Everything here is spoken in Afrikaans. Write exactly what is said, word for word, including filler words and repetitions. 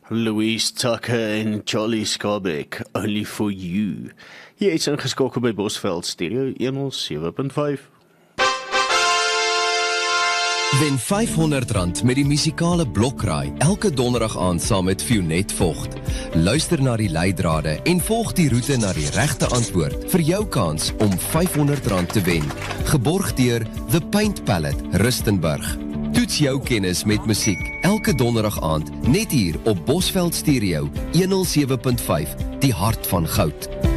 Louise Tucker en Charlie Scarbeck, Only For You. Jy is ingeskakel by Bosveld Stereo honderd sewe punt vyf. Wen vyfhonderd rand met die musikale blokraai elke donderdag aand saam met Fionet Vogt. Luister na die leidrade en volg die roete na die regte antwoord vir jou kans om vyfhonderd rand te wen. Geborg deur The Paint Palette, Rustenburg. Toets jou kennis met musiek elke donderdag aand net hier op Bosveld Stereo honderd sewe punt vyf, die hart van goud.